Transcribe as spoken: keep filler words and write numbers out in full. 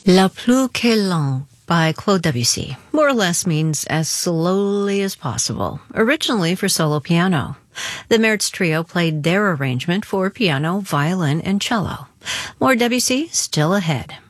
La plus que lent by Claude Debussy more or less means as slowly as possible, originally for solo piano. The Mertz Trio played their arrangement for piano, violin, and cello. More Debussy still ahead.